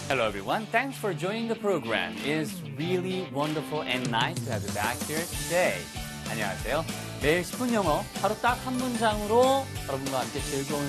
Hello, everyone. Thanks for joining the program. It's really wonderful and nice to have you back here today. 안녕하세요. 매일 10분 영어 하루 딱 한 문장으로 여러분과 함께 즐거운